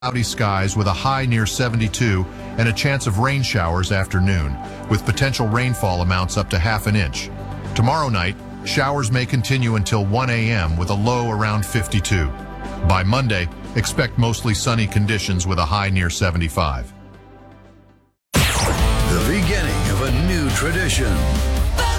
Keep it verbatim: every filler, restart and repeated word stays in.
Cloudy skies with a high near seventy-two and a chance of rain showers afternoon, with potential rainfall amounts up to half an inch. Tomorrow night, showers may continue until one A M with a low around fifty-two. By Monday, expect mostly sunny conditions with a high near seventy-five. The beginning of a new tradition.